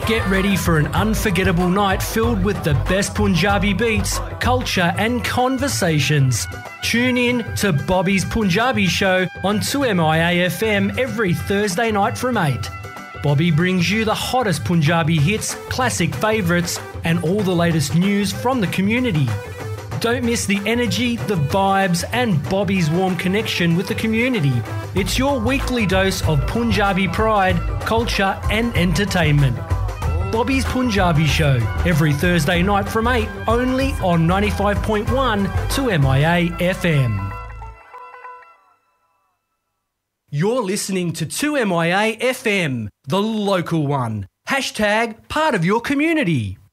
Get ready for an unforgettable night filled with the best Punjabi beats, culture and conversations. Tune in to Bobby's Punjabi Show on 2MIA FM every Thursday night from 8. Bobby brings you the hottest Punjabi hits, classic favourites and all the latest news from the community. Don't miss the energy, the vibes and Bobby's warm connection with the community. It's your weekly dose of Punjabi pride, culture and entertainment. Bobby's Punjabi Show, every Thursday night from 8, only on 95.1 2MIA FM. You're listening to 2MIA FM, the local one. Hashtag part of your community.